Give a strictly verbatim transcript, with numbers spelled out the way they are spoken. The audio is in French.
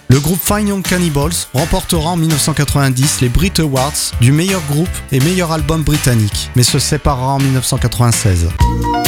Le groupe Fine Young Cannibals remportera en dix-neuf cent quatre-vingt-dix les Brit Awards du meilleur groupe et meilleur album britannique, mais se séparera en dix-neuf cent quatre-vingt-seize.